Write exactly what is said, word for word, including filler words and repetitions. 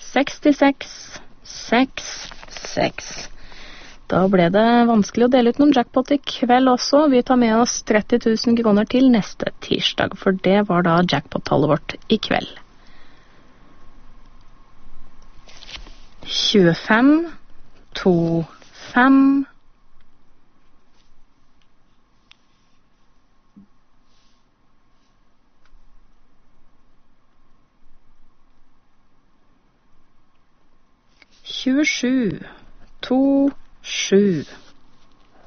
sekstiseks, seks, seks. Da ble det vanskelig å dele ut noen jackpot i kveld også. Vi tar med oss tretti tusen kroner til neste tirsdag, for det var da jackpot-tallet vårt i kveld. tjuefem, to, fem. tjuesju, to, sju.